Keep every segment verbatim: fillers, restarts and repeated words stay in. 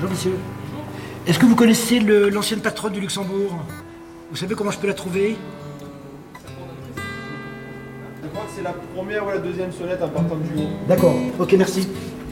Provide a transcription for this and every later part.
messieurs. Est-ce que vous connaissez le, l'ancienne patronne du Luxembourg? Vous savez comment je peux la trouver? Je crois que c'est la première ou la deuxième sonnette en partant du haut. D'accord, ok, merci.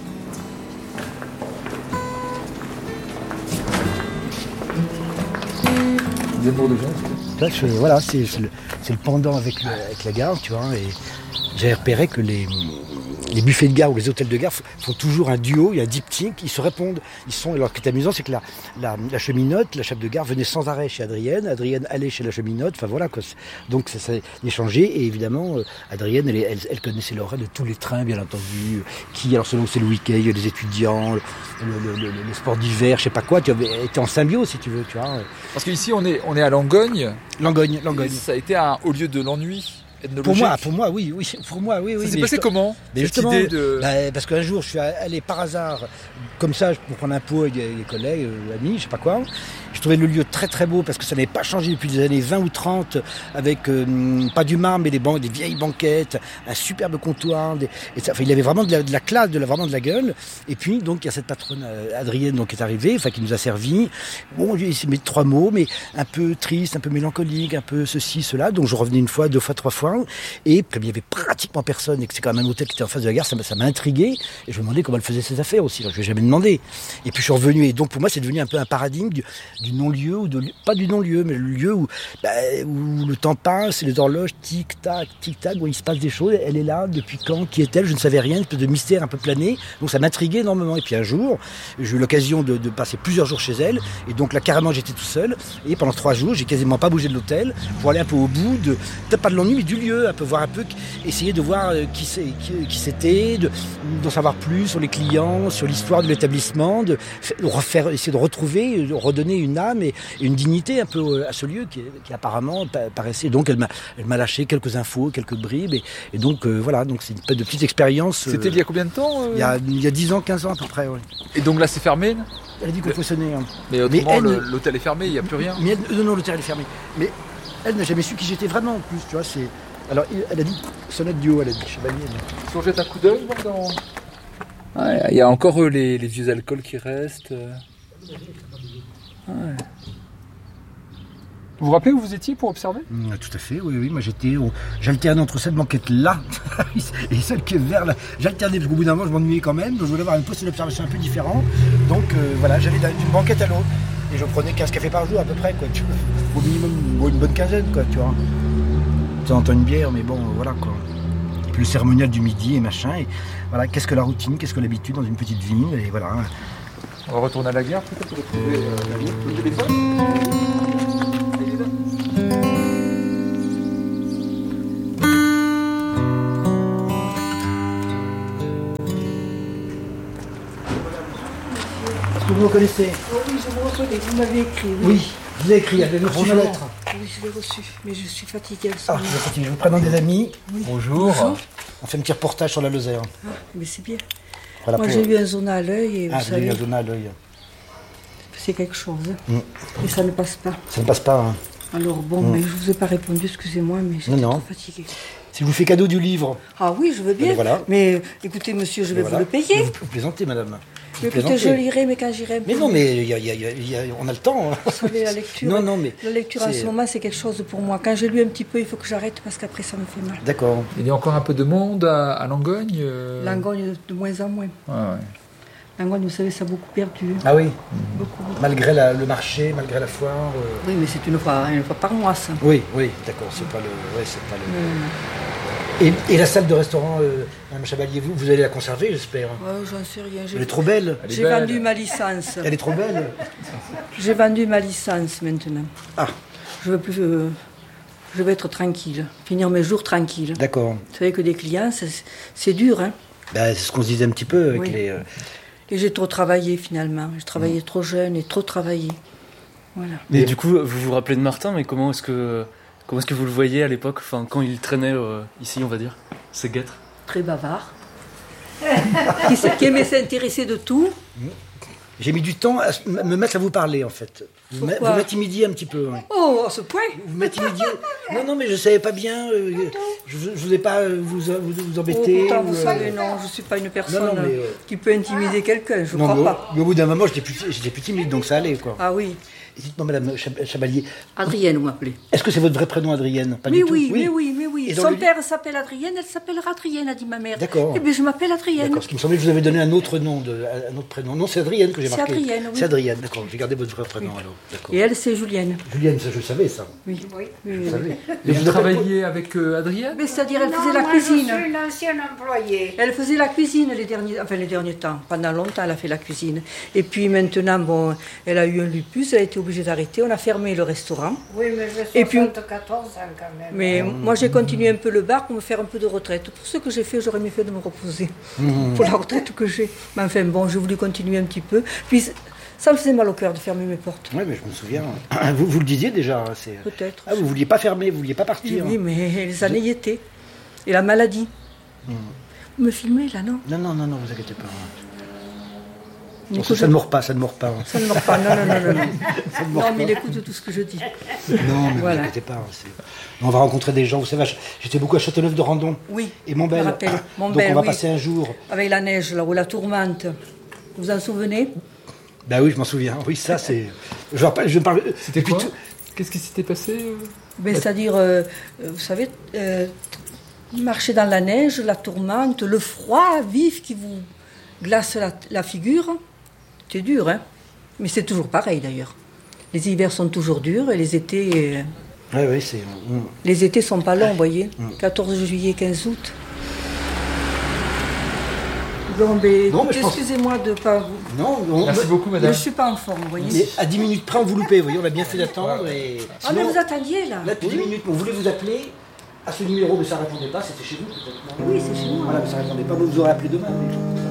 Zemmour de gens. Là, je, voilà, c'est, c'est, le, c'est le pendant avec, le, avec la gare, tu vois, et j'ai repéré que les, les buffets de gare ou les hôtels de gare font toujours un duo, il y a un diptyque, ils se répondent. Ils sont, alors, ce qui est amusant, c'est que la, la, la cheminote, la chef de gare, venait sans arrêt chez Adrienne, Adrienne allait chez la cheminote, enfin voilà, quoi. Donc ça s'est échangé, et évidemment, euh, Adrienne, elle, elle, elle connaissait l'horaire de tous les trains, bien entendu, qui, alors selon c'est le week-end, il y a les étudiants, le, le, le, le, les sports d'hiver, je sais pas quoi, tu avais été en symbiose, si tu veux, tu vois. Parce qu'ici, on est, on est à Langogne. Langogne, Langogne. Ça a été un haut lieu de l'ennui ethnologique. Pour moi, pour moi, oui, oui, pour moi, oui, oui. Ça s'est passé je... comment mais cette idée de... bah, parce qu'un jour, je suis allé par hasard, comme ça, pour prendre un pot avec des collègues, euh, amis, je sais pas quoi. Je trouvais le lieu très très beau parce que ça n'avait pas changé depuis les années vingt ou trente, avec euh, pas du marbre, mais des, ban- des vieilles banquettes, un superbe comptoir. Des, et ça, enfin, il y avait vraiment de la, de la classe, de la, vraiment de la gueule. Et puis, donc, il y a cette patronne euh, Adrienne donc, qui est arrivée, enfin, qui nous a servi. Bon, il s'est mis trois mots, mais un peu triste, un peu mélancolique, un peu ceci, cela. Donc, je revenais une fois, deux fois, trois fois. Et comme il y avait pratiquement personne et que c'est quand même un hôtel qui était en face de la gare, ça m'a, ça m'a intrigué. Et je me demandais comment elle faisait ses affaires aussi. Alors, je ne lui ai jamais demandé. Et puis, je suis revenu. Et donc, pour moi, c'est devenu un peu un paradigme du, du non-lieu, ou de, pas du non-lieu, mais le lieu où, bah, où le temps passe, et les horloges, tic-tac, tic-tac, où il se passe des choses. Elle est là, depuis quand, qui est-elle? Je ne savais rien, une espèce de mystère un peu plané. Donc ça m'intriguait énormément. Et puis un jour, j'ai eu l'occasion de, de passer plusieurs jours chez elle. Et donc là, carrément, j'étais tout seul. Et pendant trois jours, j'ai quasiment pas bougé de l'hôtel pour aller un peu au bout de, peut-être pas de l'ennui, mais du lieu, un peu voir un peu, essayer de voir qui, c'est, qui, qui c'était, de, d'en savoir plus sur les clients, sur l'histoire de l'établissement, de, de refaire, essayer de retrouver, de redonner une âme et une dignité un peu à ce lieu qui, qui apparemment paraissait. Donc elle m'a, elle m'a lâché quelques infos, quelques bribes et, et donc euh, voilà, donc c'est une de petite expérience. C'était euh, il y a combien de temps euh... Il y a il y a dix ans, quinze ans à peu près. Ouais. Et donc là c'est fermé? Elle a dit qu'on faut sonner. Hein. Mais autrement mais elle, le, l'hôtel est fermé, il n'y a plus rien. Mais elle, non non l'hôtel est fermé. Mais elle n'a jamais su qui j'étais vraiment en plus, tu vois. C'est alors elle a dit sonnette du haut, elle a dit chevalier. Si on jette un coup d'œil dans. Il ouais, y a encore euh, les, les vieux alcools qui restent. Euh... Ouais. Vous vous rappelez où vous étiez pour observer? mmh, Tout à fait, oui, oui. Moi j'étais, au... j'alternais entre cette banquette-là et celle qui est vers là. J'alternais parce qu'au bout d'un moment je m'ennuyais quand même, donc je voulais avoir une poste d'observation un peu différent. Donc euh, voilà, j'allais d'une banquette à l'autre et je prenais quinze cafés par jour à peu près, quoi. Tu vois. Au minimum une bonne quinzaine, quoi, tu vois. De temps en temps une bière, mais bon, euh, voilà, quoi. Et puis le cérémonial du midi et machin. Et voilà, qu'est-ce que la routine, qu'est-ce que l'habitude dans une petite ville, et voilà. On va retourner à la gare peut-être pour retrouver euh, la ville, le téléphone. Vous me reconnaissez? Oh oui, je vous reconnais, vous m'avez écrit. Oui, oui je vous ai écrit, avez reçu ma lettre? Oui, je l'ai reçu, mais je suis fatiguée. Ah, je suis fatiguée, je vous présente des amis. Oui. Bonjour. Bonjour. On fait un petit reportage sur la Lozère. Ah, mais c'est bien. Voilà, moi, pour... j'ai eu un zona à l'œil et vous ah, savez... vous avez eu un zona à l'œil. C'est quelque chose. Mm. Et ça ne passe pas. Ça ne passe pas, hein. Alors bon, mm. mais je ne vous ai pas répondu, excusez-moi, mais j'étais non, non. trop fatiguée. Si je vous fais cadeau du livre... Ah oui, je veux bien. Voilà. Mais écoutez, monsieur, je vais voilà. vous le payer. Vous, vous plaisantez, madame. Mais écoutez, je lirai, mais quand j'irai un peu... Mais non, mais y a, y a, y a, on a le temps. Hein. Vous savez, la lecture, non, non, mais la lecture en ce moment, c'est quelque chose pour moi. Quand j'ai lu un petit peu, il faut que j'arrête parce qu'après, ça me fait mal. D'accord. Il y a encore un peu de monde à, à Langogne euh... Langogne, de moins en moins. Ouais, ouais. Langogne, vous savez, ça a beaucoup perdu. Ah oui. Beaucoup, beaucoup. Malgré la, le marché, malgré la foire. Euh... Oui, mais c'est une fois, une fois par mois, ça. Oui, oui, d'accord. C'est pas le... Ouais, c'est pas le... Non, non. Et, et la salle de restaurant, euh, Mme Chabalier, vous, vous allez la conserver, j'espère? Ouais, j'en sais rien. J'ai... Elle est trop belle. Elle est J'ai belle. vendu ma licence. Elle est trop belle. J'ai vendu ma licence maintenant. Ah. Je veux plus. Euh, je veux être tranquille, finir mes jours tranquilles. D'accord. Vous savez que des clients, c'est, c'est dur, hein. Ben, c'est ce qu'on se disait un petit peu avec oui. les. Euh... Et j'ai trop travaillé finalement. J'ai travaillé mmh. trop jeune et trop travaillé. Voilà. Et du coup, vous vous rappelez de Martin, mais comment est-ce que comment est-ce que vous le voyez à l'époque, enfin quand il traînait euh, ici, on va dire, ces guêtres? Très bavard. qui, qui aimait s'intéresser de tout. Mmh. J'ai mis du temps à s- me mettre à vous parler, en fait. Vous m'a- Pourquoi vous m'intimidiez un petit peu. Ouais. Oh, à ce point? Vous m'intimidiez. Non, non, mais je savais pas bien. euh, je ne voulais pas euh, vous, vous, vous Oh, embêter. pourtant, ou, vous euh, savez, non, je ne suis pas une personne non, mais, euh, qui peut intimider quelqu'un, je ne non, crois mais, au- pas. mais au bout d'un moment, j'étais plus, j'étais plus timide, donc ça allait, quoi. Ah oui. Et dites-moi, Madame Chab- Chabalier, Adrienne, vous m'appelez. est-ce que c'est votre vrai prénom, Adrienne? Pas Mais du tout. oui, mais oui, mais oui. Et dans Son le- père s'appelle Adrienne, elle s'appellera Adrienne, a dit ma mère. D'accord. Eh bien, je m'appelle Adrienne. D'accord, ce qui me semblait que je vous avais donné un autre nom, de, un autre prénom. Non, c'est Adrienne que j'ai C'est marqué. Adrienne, oui. C'est Adrienne, d'accord. J'ai gardé votre vrai prénom, alors. D'accord. Et elle, c'est Julienne. Julienne, ça je savais, ça. Oui. oui, Je oui. savais. Et Mais vous vous appelez- travailliez avec euh, Adrienne? Mais c'est-à-dire, elle Non, faisait la moi, cuisine. Je suis une ancienne employée. Elle faisait la cuisine les derniers, enfin les derniers temps. Pendant longtemps, elle a fait la cuisine. Et puis maintenant, bon, elle a eu un lupus, elle a été obligée d'arrêter. On a fermé le restaurant. Oui, mais j'ai Et puis- soixante-quatorze ans quand même. Mais moi, j'ai continué un peu le bar pour me faire un peu de retraite. Pour ce que j'ai fait, j'aurais mieux fait de me reposer pour la retraite que j'ai. Mais enfin, bon, j'ai voulu continuer un petit peu. Puis, ça me faisait mal au cœur de fermer mes portes. Oui, mais je me souviens. Vous, vous le disiez déjà. hein, c'est- Peut-être. Ah, vous vouliez pas fermer, vous vouliez pas Oui, partir. oui, mais les années y étaient. Et la maladie. Vous me filmez, là, non? Non, non, non, non, vous inquiétez pas. Bon, Écoute, ça, ça ne mord pas, ça ne mord pas. hein. ça ne mord pas. Non, non, non, non. non. Ça ne mord Non, mais pas. il écoute tout ce que je dis. Non, mais Voilà. vous inquiétez pas. hein, c'est- On va rencontrer des gens. Vous savez, j'étais beaucoup à Châteauneuf-de-Randon. Oui, Et Montbel. je me rappelle. Donc Montbel, on va oui. passer un jour. Avec la neige, là, ou la tourmente. Vous vous en souvenez? Bah oui, je m'en souviens. Oui, ça c'est. Je parle. Je parle... C'était depuis quoi? tout- Qu'est-ce qui s'était passé euh Ben, c'est-à-dire, euh, euh, vous savez, euh, marcher dans la neige, la tourmente, le froid vif qui vous glace la, la figure, c'est dur, hein? Mais c'est toujours pareil d'ailleurs. Les hivers sont toujours durs et les étés, euh, Oui, oui, c'est. mm. les étés sont pas longs, vous voyez. quatorze juillet, quinze août. Bon, ben, Non, mais je pense- excusez-moi de pas vous. Non, on- Merci beaucoup, Je madame. suis pas en forme, vous voyez. Mais à dix minutes près, on vous loupait. Vous voyez, on a bien fait d'attendre. Et... Ah, mais Sinon, vous attendiez là. là, depuis dix minutes, on voulait vous appeler à ce numéro, mais ça répondait pas. C'était chez vous, peut-être. non Oui, c'est chez moi. Voilà, mais ça répondait pas. Vous nous aurez appelé demain. mais-